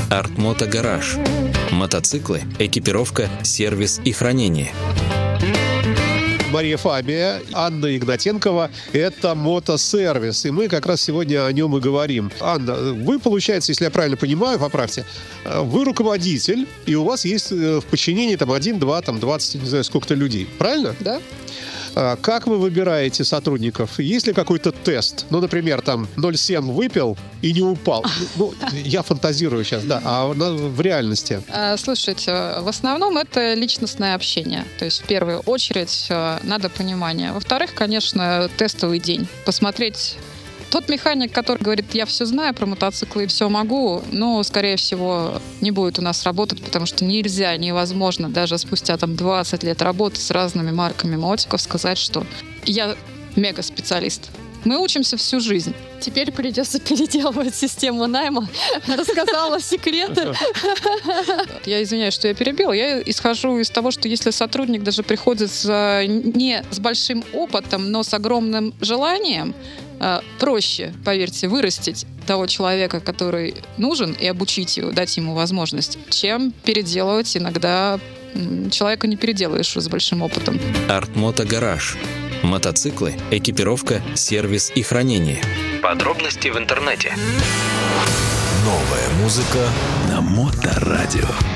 Артмото Гараж. Мотоциклы, экипировка, сервис и хранение. Мария Фабия, Анна Игнатенкова. Это мотосервис. И мы как раз сегодня о нем и говорим. Анна, вы, получается, если я правильно понимаю, поправьте, вы руководитель, и у вас есть в подчинении 1, 2, 20, не знаю, сколько-то людей. Правильно? Да. Как вы выбираете сотрудников? Есть ли какой-то тест? Ну, например, там 0,7 выпил и не упал. Ну, я фантазирую сейчас, да. А в реальности? Слушайте, в основном это личностное общение. То есть в первую очередь надо понимание. Во-вторых, конечно, тестовый день. Посмотреть. Тот механик, который говорит, я все знаю про мотоциклы и все могу, но, скорее всего, не будет у нас работать, потому что нельзя, невозможно даже спустя 20 лет работы с разными марками мотиков сказать, что я мега-специалист. Мы учимся всю жизнь. Теперь придется переделывать систему найма. Рассказала секреты. Я извиняюсь, что я перебила. Я исхожу из того, что если сотрудник даже приходит не с большим опытом, но с огромным желанием, проще, поверьте, вырастить того человека, который нужен, и обучить его, дать ему возможность, чем переделывать. Иногда человека не переделаешь с большим опытом. Артмото Гараж. Мотоциклы, экипировка, сервис и хранение. Подробности в интернете. Новая музыка на Моторадио.